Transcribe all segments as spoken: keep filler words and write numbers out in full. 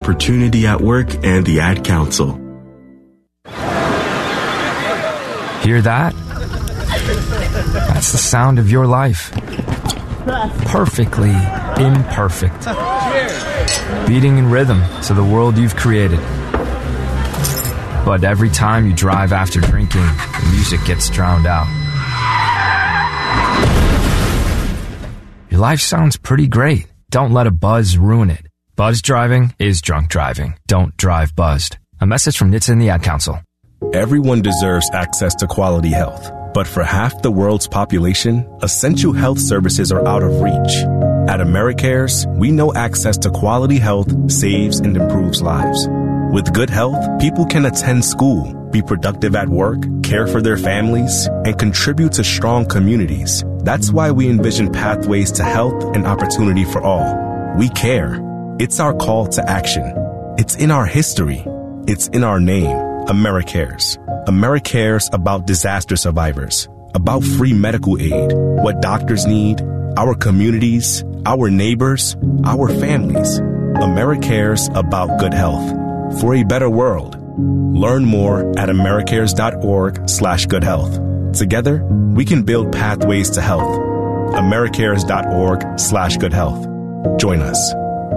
opportunity at work and the Ad Council. Hear that? That's the sound of your life. Perfectly imperfect. Beating in rhythm to the world you've created. But every time you drive after drinking, the music gets drowned out. Your life sounds pretty great. Don't let a buzz ruin it. Buzz driving is drunk driving. Don't drive buzzed. A message from N H T S A and the Ad Council. Everyone deserves access to quality health. But for half the world's population, essential health services are out of reach. At AmeriCares, we know access to quality health saves and improves lives. With good health, people can attend school, be productive at work, care for their families, and contribute to strong communities. That's why we envision pathways to health and opportunity for all. We care. It's our call to action. It's in our history. It's in our name, AmeriCares. AmeriCares about disaster survivors, about free medical aid, what doctors need, our communities, our neighbors, our families. AmeriCares about good health. For a better world. Learn more at americares.org slash good health. Together, we can build pathways to health. americares.org slash good health. Join us.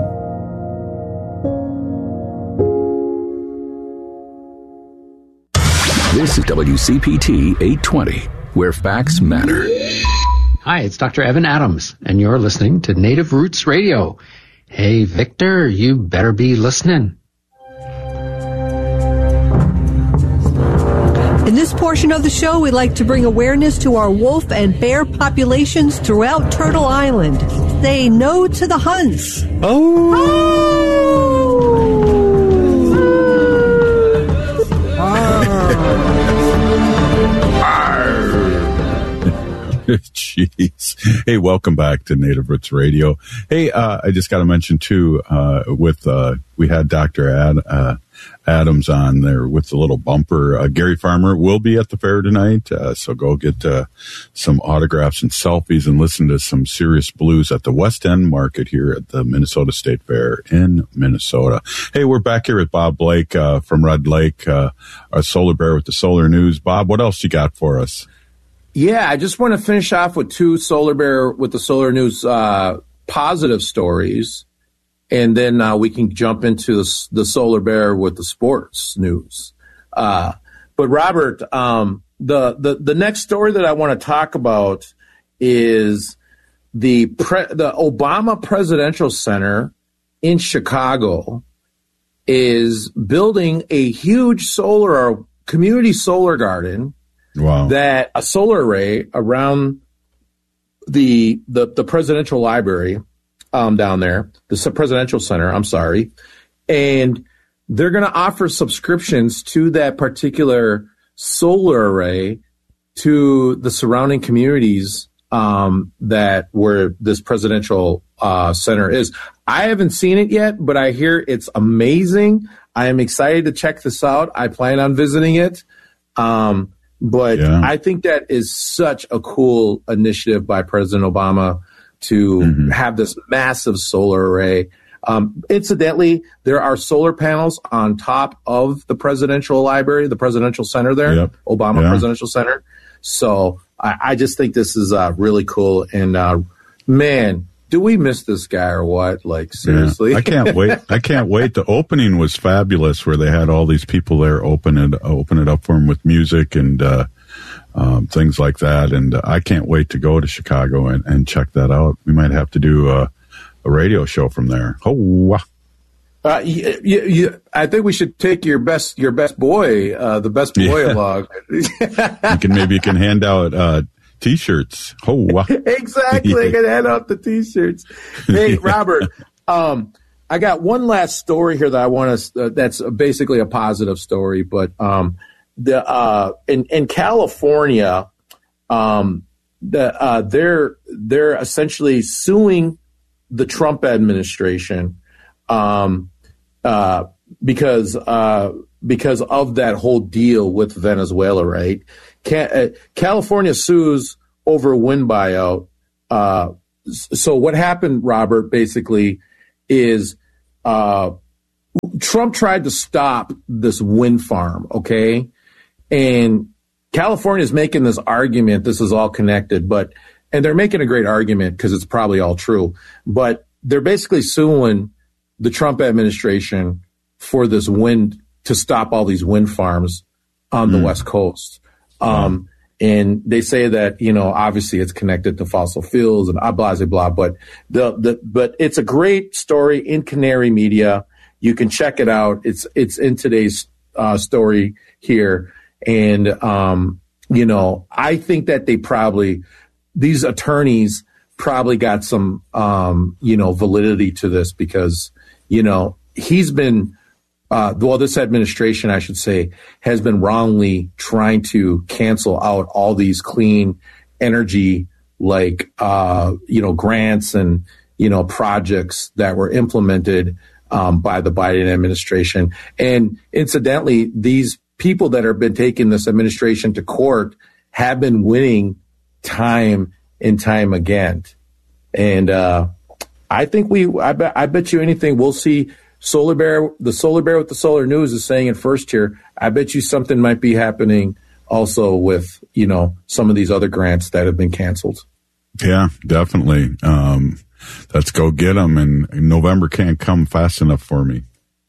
This is W C P T eight twenty, where facts matter. Hi, it's Doctor Evan Adams, and you're listening to Native Roots Radio. Hey, Victor, you better be listening. In this portion of the show, we like to bring awareness to our wolf and bear populations throughout Turtle Island. Say no to the hunts. Oh! Oh. Jeez. Hey, welcome back to Native Roots Radio. Hey, uh, I just got to mention, too, uh, with uh, we had Doctor Ad, uh, Adams on there with the little bumper. Uh, Gary Farmer will be at the fair tonight, uh, so go get uh, some autographs and selfies and listen to some serious blues at the West End Market here at the Minnesota State Fair in Minnesota. Hey, we're back here with Bob Blake uh, from Red Lake, uh, our Solar Bear with the Solar News. Bob, what else you got for us? Yeah, I just want to finish off with two Solar Bear with the Solar News uh, positive stories. And then uh, we can jump into the, the Solar Bear with the sports news. Uh, but Robert, um, the, the the next story that I want to talk about is the pre, the Obama Presidential Center in Chicago is building a huge solar or community solar garden. Wow! That a solar array around the the, the presidential library. Um, down there, the Presidential Center, I'm sorry. And they're going to offer subscriptions to that particular solar array to the surrounding communities um, that where this presidential uh, center is. I haven't seen it yet, but I hear it's amazing. I am excited to check this out. I plan on visiting it. Um, but yeah. I think that is such a cool initiative by President Obama to mm-hmm. have this massive solar array. Um, incidentally, there are solar panels on top of the presidential library, the presidential center there, yep. Obama yeah. Presidential Center. So I, I just think this is uh, really cool. And uh, man, do we miss this guy or what? Like, seriously? Yeah. I can't wait. I can't wait. The opening was fabulous where they had all these people there open it, open it up for him with music and, uh, Um, things like that. And uh, I can't wait to go to Chicago and, and check that out. We might have to do a, a radio show from there. Oh, uh, you, you, you, I think we should take your best, your best boy, uh, the best boy yeah. along. you can, maybe you can hand out, uh, t-shirts. Oh, exactly. I can hand out the t-shirts. Hey, Robert, um, I got one last story here that I want to, uh, that's basically a positive story, but, um, The uh, in in California, um, the uh, they're they're essentially suing the Trump administration um, uh, because uh, because of that whole deal with Venezuela, right? Ca- uh, California sues over wind buyout. Uh, so what happened, Robert, basically, is uh, Trump tried to stop this wind farm, okay? And California is making this argument, this is all connected, but, and they're making a great argument because it's probably all true, but they're basically suing the Trump administration for this wind, to stop all these wind farms on the mm. West Coast. Um, wow. And they say that, you know, obviously it's connected to fossil fuels and blah, blah, blah, but the, the, but it's a great story in Canary Media. You can check it out. It's, it's in today's uh, story here. And, um, you know, I think that they probably, these attorneys probably got some, um, you know, validity to this because, you know, he's been, uh, well, this administration, I should say, has been wrongly trying to cancel out all these clean energy, like, uh, you know, grants and, you know, projects that were implemented, um, by the Biden administration. And incidentally, these people that have been taking this administration to court have been winning time and time again. And uh, I think we, I bet, I bet you anything, we'll see Solar Bear, the Solar Bear with the Solar News is saying it first here. I bet you something might be happening also with, you know, some of these other grants that have been canceled. Yeah, definitely. Um, let's go get them. And November can't come fast enough for me.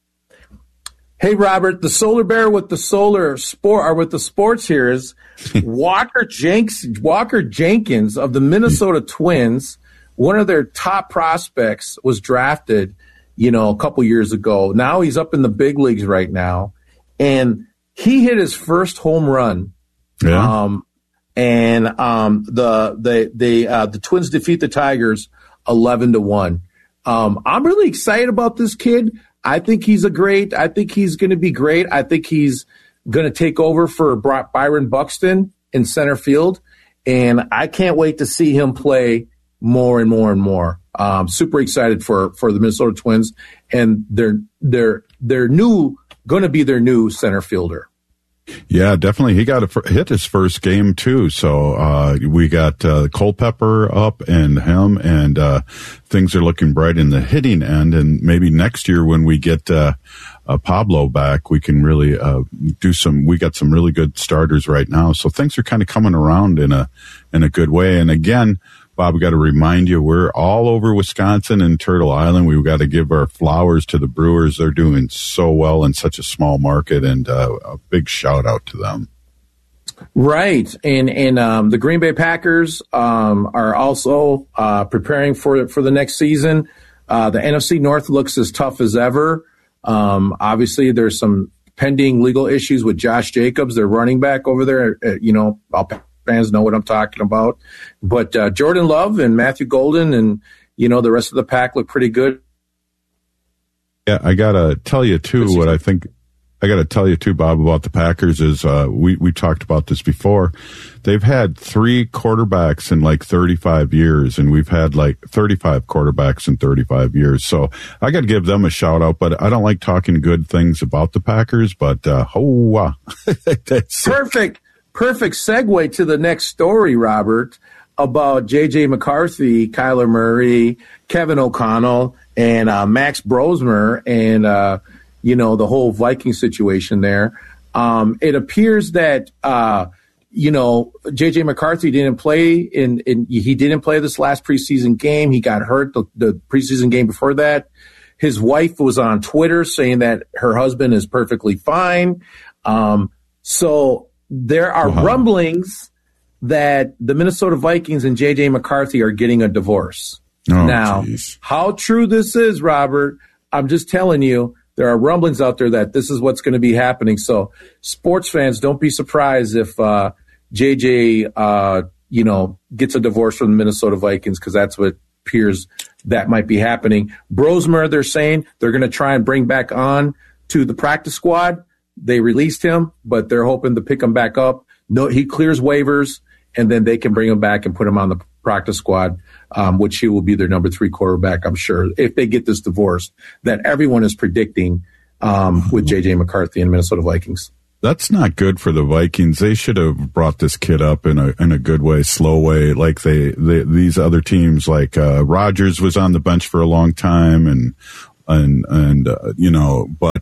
Hey, Robert, the Solar Bear with the solar sport, or with the sports here is Walker Jenks, Walker Jenkins of the Minnesota Twins. One of their top prospects was drafted, you know, a couple years ago. Now he's up in the big leagues right now, and he hit his first home run. Yeah. Um, and um, the the the uh, the Twins defeat the Tigers eleven to one. Um, I'm really excited about this kid. I think he's a great, I think he's going to be great. I think he's going to take over for Byron Buxton in center field. And I can't wait to see him play more and more and more. Um, super excited for, for the Minnesota Twins and their, their, their new, going to be their new center fielder. Yeah, definitely. He got a, hit his first game too. So, uh, we got, uh, Culpepper up and him, and, uh, things are looking bright in the hitting end. And maybe next year when we get, uh, uh Pablo back, we can really, uh, do some, we got some really good starters right now. So things are kind of coming around in a, in a good way. And again, Bob, we got to remind you, we're all over Wisconsin and Turtle Island. We've got to give our flowers to the Brewers. They're doing so well in such a small market, and uh, a big shout out to them. Right. And and um, the Green Bay Packers um, are also uh, preparing for, for the next season. Uh, the N F C North looks as tough as ever. Um, obviously, there's some pending legal issues with Josh Jacobs, their running back over there. Uh, you know, I'll fans know what I'm talking about. But uh, Jordan Love and Matthew Golden and, you know, the rest of the pack look pretty good. Yeah, I got to tell you, too, what I think I got to tell you, too, Bob, about the Packers is uh, we, we talked about this before. They've had three quarterbacks in like thirty-five years, and we've had like thirty-five quarterbacks in thirty-five years. So I got to give them a shout out, but I don't like talking good things about the Packers, but uh, oh, uh, that's perfect. Perfect segue to the next story, Robert, about J J McCarthy, Kyler Murray, Kevin O'Connell, and uh, Max Brosmer, and, uh, you know, the whole Viking situation there. Um, it appears that, uh, you know, J J McCarthy didn't play in, in, he didn't play this last preseason game. He got hurt the, the preseason game before that. His wife was on Twitter saying that her husband is perfectly fine. Um, so, There are wow. rumblings that the Minnesota Vikings and J J McCarthy are getting a divorce. Oh, now, geez. How true this is, Robert, I'm just telling you, there are rumblings out there that this is what's going to be happening. So sports fans, don't be surprised if uh, J J, uh, you know, gets a divorce from the Minnesota Vikings, because that's what appears that might be happening. Brosmer, they're saying they're going to try and bring back on to the practice squad. They released him, but they're hoping to pick him back up. No, he clears waivers, and then they can bring him back and put him on the practice squad, um, which he will be their number three quarterback, I'm sure, if they get this divorce that everyone is predicting um, with J J McCarthy and Minnesota Vikings. That's not good for the Vikings. They should have brought this kid up in a in a good way, slow way, like they, they these other teams, like uh, Rodgers was on the bench for a long time, and and and uh, you know, but.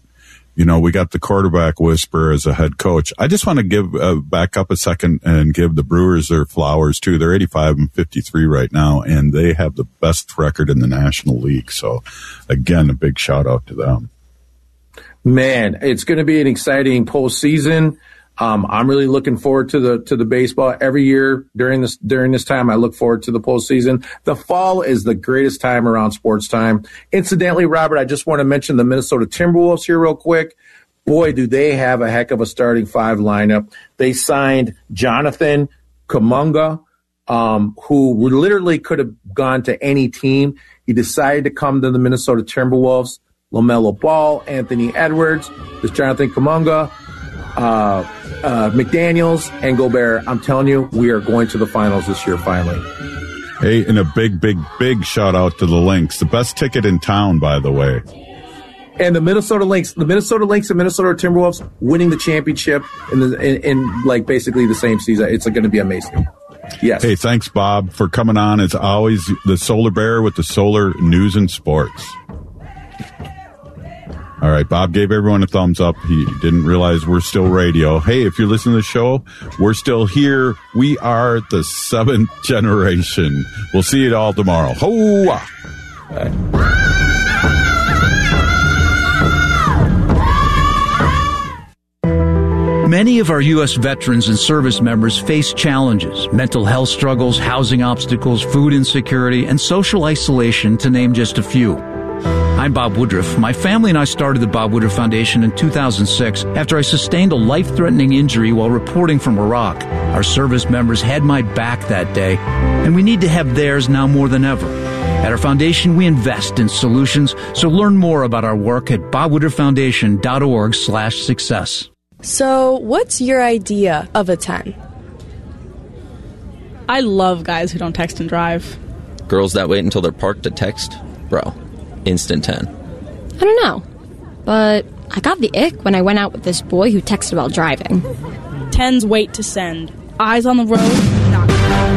you know, we got the quarterback whisperer as a head coach. I just want to give uh, back up a second and give the Brewers their flowers too. They're eighty-five and fifty-three right now, and they have the best record in the National League. So again, a big shout out to them. Man, it's going to be an exciting postseason. Um, I'm really looking forward to the to the baseball every year during this during this time. I look forward to the postseason. The fall is the greatest time around sports time. Incidentally, Robert, I just want to mention the Minnesota Timberwolves here real quick. Boy, do they have a heck of a starting five lineup. They signed Jonathan Kuminga, um, who literally could have gone to any team. He decided to come to the Minnesota Timberwolves. LaMelo Ball, Anthony Edwards, this Jonathan Kuminga, uh, uh, McDaniels, and Gobert. I'm telling you, we are going to the finals this year finally. Hey, and a big, big, big shout out to the Lynx, the best ticket in town, by the way. And the Minnesota Lynx, the Minnesota Lynx and Minnesota Timberwolves winning the championship in the in, in like basically the same season. It's going to be amazing. Yes. Hey, thanks, Bob, for coming on. As always, the Solar Bear with the Solar News and Sports. All right, Bob gave everyone a thumbs up. He didn't realize we're still radio. Hey, if you're listening to the show, we're still here. We are the seventh generation. We'll see you all tomorrow. Ho-ah! Many of our U S veterans and service members face challenges, mental health struggles, housing obstacles, food insecurity, and social isolation, to name just a few. I'm Bob Woodruff. My family and I started the Bob Woodruff Foundation in two thousand six after I sustained a life-threatening injury while reporting from Iraq. Our service members had my back that day, and we need to have theirs now more than ever. At our foundation, we invest in solutions, so learn more about our work at bob woodruff foundation dot org slash success. So, what's your idea of a ten? I love guys who don't text and drive. Girls that wait until they're parked to text? Bro, instant ten. I don't know, but I got the ick when I went out with this boy who texted while driving. Tens wait to send. Eyes on the road, not.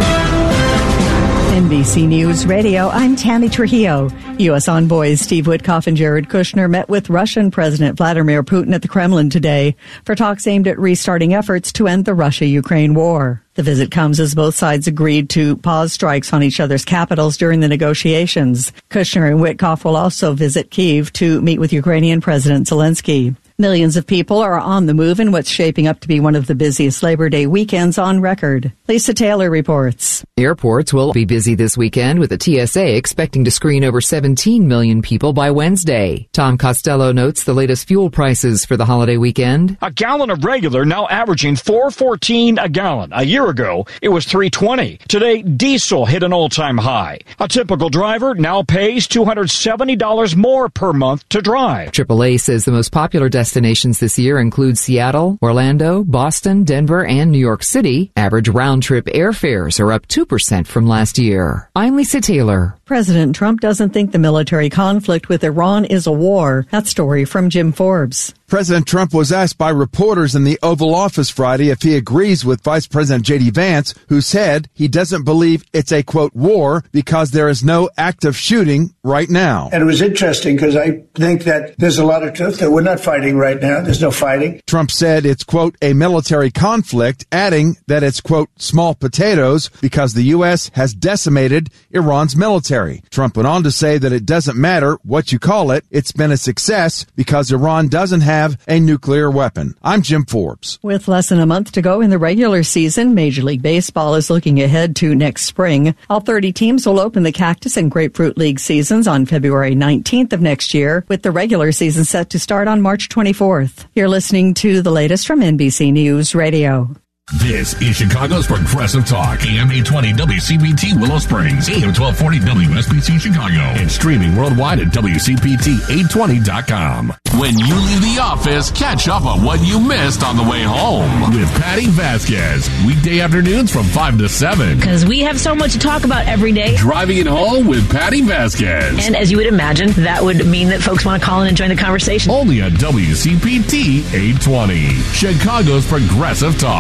N B C News Radio, I'm Tammy Trujillo. U S envoys Steve Witkoff and Jared Kushner met with Russian President Vladimir Putin at the Kremlin today for talks aimed at restarting efforts to end the Russia-Ukraine war. The visit comes as both sides agreed to pause strikes on each other's capitals during the negotiations. Kushner and Witkoff will also visit Kyiv to meet with Ukrainian President Zelensky. Millions of people are on the move in what's shaping up to be one of the busiest Labor Day weekends on record. Lisa Taylor reports. Airports will be busy this weekend, with the T S A expecting to screen over seventeen million people by Wednesday. Tom Costello notes the latest fuel prices for the holiday weekend. A gallon of regular now averaging four fourteen a gallon. A year ago, it was three twenty. Today, diesel hit an all-time high. A typical driver now pays two hundred seventy dollars more per month to drive. triple A says the most popular destinations this year include Seattle, Orlando, Boston, Denver, and New York City. Average round-trip airfares are up two percent from last year. I'm Lisa Taylor. President Trump doesn't think the military conflict with Iran is a war. That story from Jim Forbes. President Trump was asked by reporters in the Oval Office Friday if he agrees with Vice President J D Vance, who said he doesn't believe it's a, quote, war because there is no active shooting right now. And it was interesting because I think that there's a lot of truth that we're not fighting right now. There's no fighting. Trump said it's, quote, a military conflict, adding that it's, quote, small potatoes because the U S has decimated Iran's military. Trump went on to say that it doesn't matter what you call it. It's been a success because Iran doesn't have a nuclear weapon. I'm Jim Forbes. With less than a month to go in the regular season, Major League Baseball is looking ahead to next spring. All thirty teams will open the Cactus and Grapefruit League seasons on February nineteenth of next year, with the regular season set to start on March twenty-fourth. You're listening to the latest from N B C News Radio. This is Chicago's Progressive Talk, A M eight twenty W C P T Willow Springs, A M twelve forty W S B C Chicago, and streaming worldwide at W C P T eight twenty dot com. When you leave the office, catch up on what you missed on the way home with Patty Vasquez. Weekday afternoons from five to seven. Because we have so much to talk about every day. Driving it home with Patty Vasquez. And as you would imagine, that would mean that folks want to call in and join the conversation. Only on W C P T eight twenty, Chicago's Progressive Talk.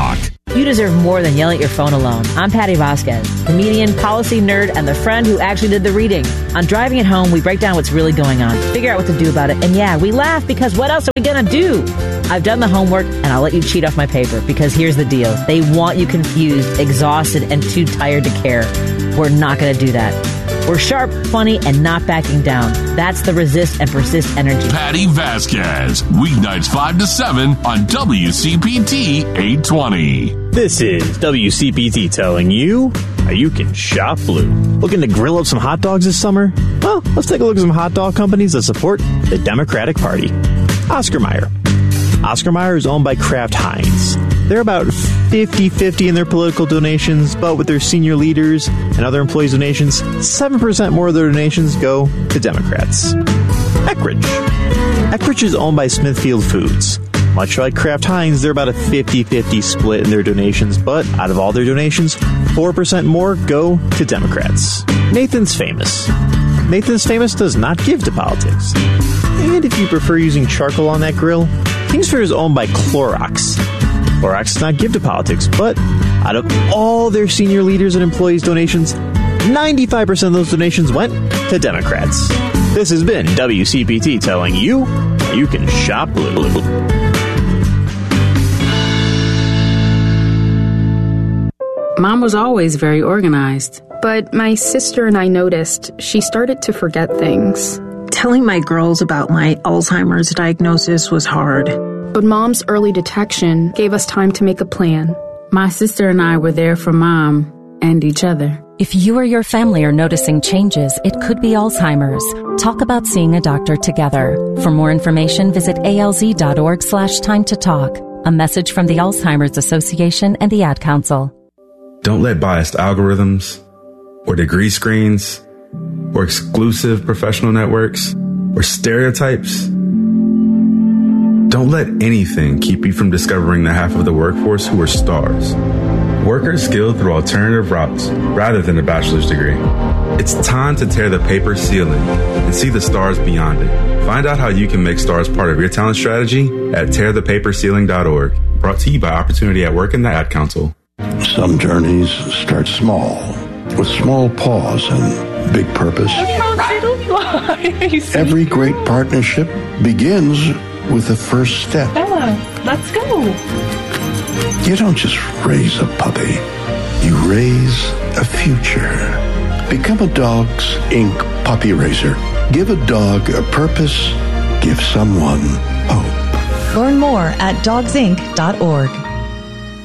You deserve more than yelling at your phone alone. I'm Patty Vasquez, comedian, policy nerd, and the friend who actually did the reading. On Driving It Home, we break down what's really going on, figure out what to do about it, and yeah, we laugh because what else are we going to do? I've done the homework, and I'll let you cheat off my paper because here's the deal. They want you confused, exhausted, and too tired to care. We're not going to do that. We're sharp, funny, and not backing down. That's the resist and persist energy. Patty Vasquez, weeknights five to seven on W C P T eight twenty. This is W C P T telling you how you can shop blue. Looking to grill up some hot dogs this summer? Well, let's take a look at some hot dog companies that support the Democratic Party. Oscar Mayer. Oscar Mayer is owned by Kraft Heinz. They're about fifty-fifty in their political donations, but with their senior leaders and other employees' donations, seven percent more of their donations go to Democrats. Eckrich. Eckrich is owned by Smithfield Foods. Much like Kraft Heinz, they're about a fifty-fifty split in their donations, but out of all their donations, four percent more go to Democrats. Nathan's Famous. Nathan's Famous does not give to politics. And if you prefer using charcoal on that grill, Kingsford is owned by Clorox. Clorox does not give to politics, but out of all their senior leaders and employees' donations, ninety-five percent of those donations went to Democrats. This has been W C P T telling you you can shop blue. Mom was always very organized. But my sister and I noticed she started to forget things. Telling my girls about my Alzheimer's diagnosis was hard. But Mom's early detection gave us time to make a plan. My sister and I were there for Mom and each other. If you or your family are noticing changes, it could be Alzheimer's. Talk about seeing a doctor together. For more information, visit alz.org slash time to talk. A message from the Alzheimer's Association and the Ad Council. Don't let biased algorithms or degree screens or exclusive professional networks or stereotypes. Don't let anything keep you from discovering the half of the workforce who are stars. Workers skilled through alternative routes rather than a bachelor's degree. It's time to tear the paper ceiling and see the stars beyond it. Find out how you can make stars part of your talent strategy at tear the paper ceiling dot org. Brought to you by Opportunity at Work and the Ad Council. Some journeys start small, with small pause and big purpose. Every great partnership begins with the first step. Bella, let's go. You don't just raise a puppy. You raise a future. Become a Dogs Incorporated puppy raiser. Give a dog a purpose. Give someone hope. Learn more at dogs inc dot org.